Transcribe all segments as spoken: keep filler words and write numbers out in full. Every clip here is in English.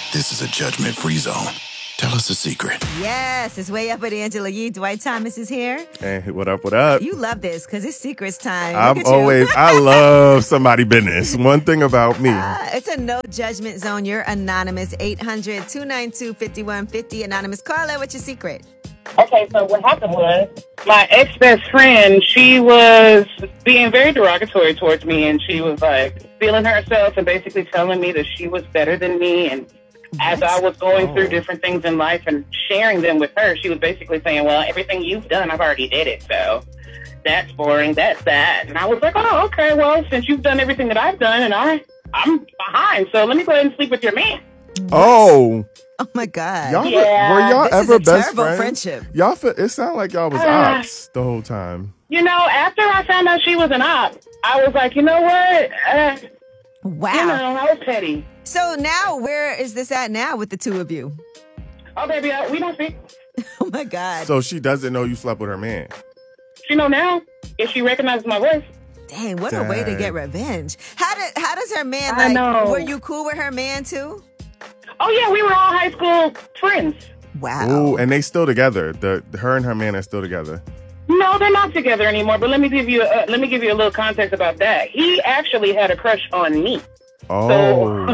This is a judgment-free zone. Tell us a secret. Yes, it's Way Up with Angela Yee. Dwight Thomas is here. Hey, what up, what up? You love this because it's secrets time. I'm always, I love somebody business. One thing about me. Uh, it's a no judgment zone. You're anonymous. eight hundred, two nine two, five one five zero. Anonymous caller, what's your secret? Okay, so what happened was my ex-best friend, she was being very derogatory towards me, and she was like feeling herself and basically telling me that she was better than me. And as I was going oh. through different things in life and sharing them with her, she was basically saying, well, everything you've done, I've already did it. So that's boring. That's that. And I was like, oh, okay, well, since you've done everything that I've done and I, I'm behind, so let me go ahead and sleep with your man. Oh. Oh, my God. Y'all Yeah. were, were y'all This ever is a best terrible friends? friendship. Y'all, fe- it sounded like y'all was Uh, ops the whole time. You know, after I found out she was an op, I was like, you know what? Uh, Wow. You know, I was petty. So now, where is this at now with the two of you? Oh, baby, uh, we don't speak. Oh, my God. So she doesn't know you slept with her man. She know now if she recognizes my voice. Dang, what a way to Dang. get revenge. How did how does her man, I like, know. were you cool with her man, too? Oh, yeah, we were all high school friends. Wow. Ooh, and they still together. The her and her man are still together. No, they're not together anymore. But let me give you a, uh, let me give you a little context about that. He actually had a crush on me. Oh. So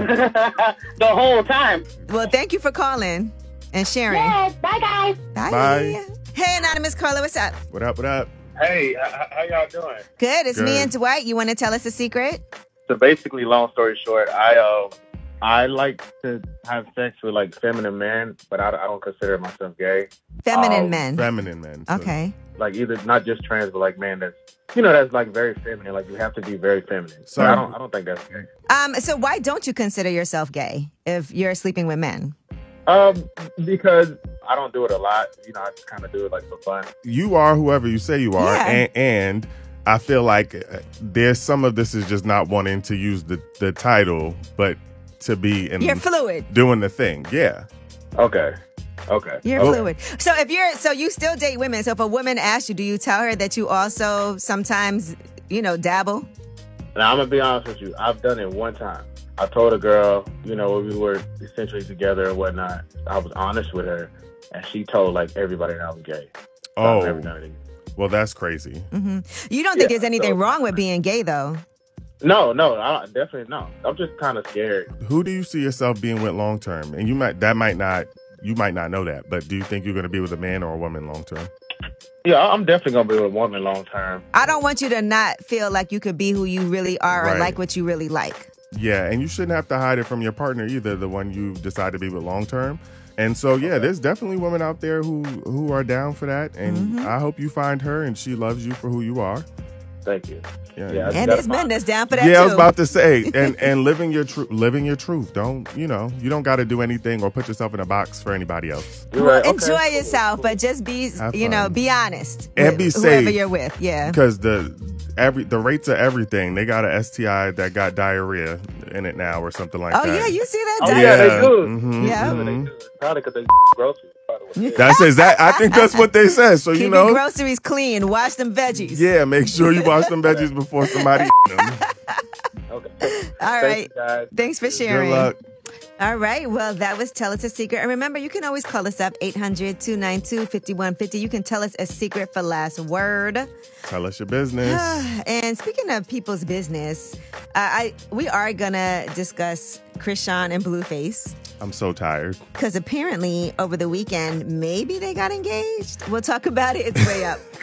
the whole time. Well, thank you for calling and sharing. Yeah, bye guys. Bye. Bye. Hey, Anonymous caller, what's up? What up, what up? Hey, h- how y'all doing? Good. It's me Good. and Dwight. You want to tell us a secret? So basically, long story short, I uh, I like to have sex with like feminine men, but I, I don't consider myself gay. Feminine Um, men. Feminine men. so- Okay. Like either not just trans, but like man that's you know that's like very feminine. Like you have to be very feminine. So- So I don't I don't think that's gay. Um. So why don't you consider yourself gay if you're sleeping with men? Um, because I don't do it a lot. You know, I just kind of do it like for fun. You are whoever you say you are. Yeah. And, and I feel like uh, there's some of this is just not wanting to use the, the title, but to be in You're fluid. doing the thing. Yeah. Okay. Okay. You're Oh. fluid. So if you're, so you still date women. So if a woman asks you, do you tell her that you also sometimes, you know, dabble? Now I'm gonna be honest with you. I've done it one time. I told a girl, you know, we were essentially together and whatnot. I was honest with her, and she told like everybody that I was gay. So Oh. I've never done it. Well, that's crazy. hmm You don't think Yeah, there's anything so- wrong with being gay, though? No, no, I don't, definitely no. I'm just kind of scared. Who do you see yourself being with long term? And you might that might not you might not know that, but do you think you're going to be with a man or a woman long term? Yeah, I'm definitely gonna be with a woman long term. I don't want you to not feel like you could be who you really are or Right. like what you really like. Yeah, and you shouldn't have to hide it from your partner either, the one you decide to be with long term. And so, yeah, there's definitely women out there who who are down for that, and Mm-hmm. I hope you find her and she loves you for who you are. Thank you. Yeah, Yeah, And that's there's men fine. that's down for that, yeah, too. I was about to say, and and living your truth, living your truth. Don't you know? You don't got to do anything or put yourself in a box for anybody else. You're Well, right. Okay, enjoy cool, yourself, cool. but just be, Have you know, fun. be honest. And with be Whoever safe. you're with, yeah. Because the every the rates of everything, they got a S T I that got diarrhea in it now or something like Oh, that. yeah, you see that? Oh Diane? yeah, they do. mhm, Yeah. They mhm. do. Probably because they groceries. Probably. That's exact. I think that's what they said. So Keep you your know, groceries clean. Wash them veggies. yeah, make sure you wash them veggies before somebody eat them. Okay. All Thank right. you, guys. Thanks for Good sharing. luck. All right. Well, that was Tell Us a Secret. And remember, you can always call us up, eight hundred, two nine two, five one five zero. You can tell us a secret for last word. Tell us your business. And speaking of people's business, uh, I we are going to discuss Krishan and Blueface. I'm so tired. Because apparently over the weekend, maybe they got engaged. We'll talk about it. It's way up.